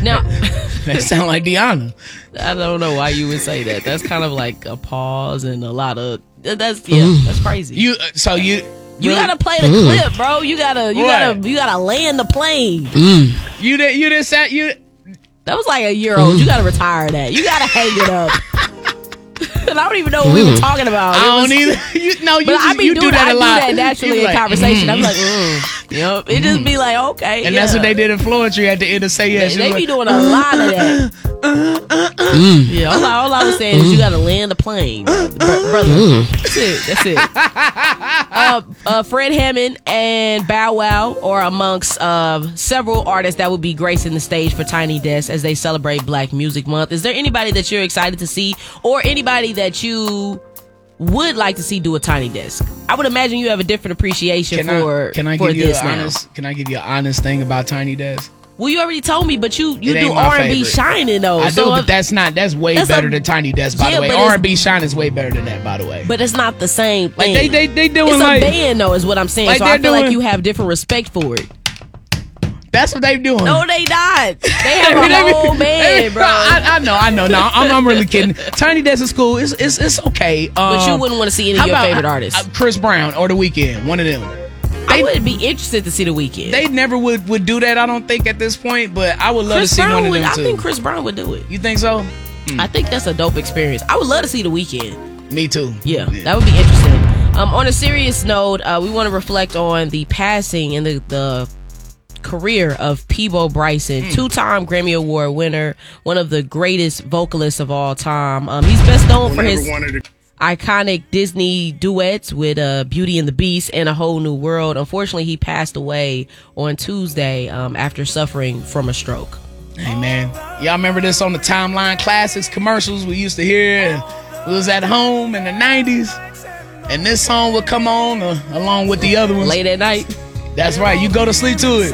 Now, That sound like Deanna. I don't know why you would say that. That's kind of like a pause and a lot of that's crazy. You gotta play the clip, bro. You gotta land the plane. You didn't say you. That was like a year old. You gotta retire that. You gotta hang it up. And I don't even know what we were talking about. I don't either. You do that a lot. I do that naturally in conversation. I'm like, yep. It just be like, okay. And that's what they did in Floetry at the end of Say Yes. They be doing a lot of that. Yeah, all I was saying is you gotta land the plane, brother. That's it. Fred Hammond and Bow Wow are amongst several artists that will be gracing the stage for Tiny Desk as they celebrate Black Music Month. Is there anybody that you're excited to see, or anybody that you would like to see do a Tiny Desk? I would imagine you have a different appreciation for this now. Can I give you an honest thing about Tiny Desk? Well, you already told me, but you It do ain't my R&B favorite. shining though. I do, but that's way better than Tiny Desk, by the way. but it's- R&B Shine is way better than that, by the way. But it's not the same thing. Like they doing it's like a band though, is what I'm saying. like So I feel they're like doing- you have different respect for it. That's what they doing. No, they not. They have a whole band, bro. I know. No, I'm really kidding. Tiny Desk is cool. It's okay. But you wouldn't want to see any of your favorite artists. Chris Brown or The Weeknd, one of them. I would be interested to see The Weeknd. They never would do that, I don't think, at this point, but I would love Chris to see Brown one of would. them I too. think Chris Brown would do it. You think so? I think that's a dope experience. I would love to see The Weeknd. Me too. Yeah, that would be interesting. On a serious note, we want to reflect on the passing and the career of Peabo Bryson, two-time Grammy Award winner, one of the greatest vocalists of all time. He's best known for his iconic Disney duets with Beauty and the Beast and A Whole New World. Unfortunately, he passed away on Tuesday after suffering from a stroke. Hey, man. Y'all remember this on the Timeline Classics commercials we used to hear? And we was at home in the 90s, and this song would come on along with the other ones. Late at night. That's right. You go to sleep to it.